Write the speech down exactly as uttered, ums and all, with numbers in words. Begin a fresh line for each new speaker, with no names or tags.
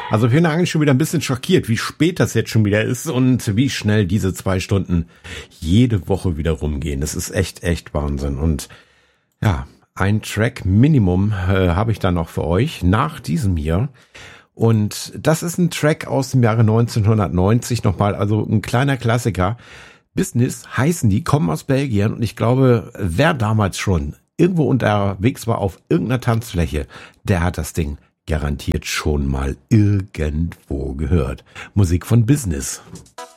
Also ich bin eigentlich schon wieder ein bisschen schockiert, wie spät das jetzt schon wieder ist und wie schnell diese zwei Stunden jede Woche wieder rumgehen. Das ist echt, echt Wahnsinn. Und ja, ein Track Minimum äh, habe ich da noch für euch nach diesem hier. Und das ist ein Track aus dem Jahre neunzehnhundertneunzig nochmal, also ein kleiner Klassiker. Business heißen die, kommen aus Belgien und ich glaube, wer damals schon irgendwo unterwegs war auf irgendeiner Tanzfläche, der hat das Ding garantiert schon mal irgendwo gehört. Musik von Business.